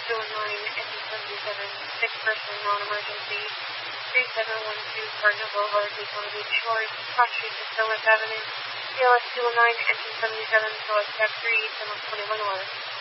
engine 77, 6-person non-emergency, 3712 Cardinal Boulevard, Daytona Beach Shores, cross street to Stillwell Avenue, CLS 219, engine 77, select step 3, 21 North.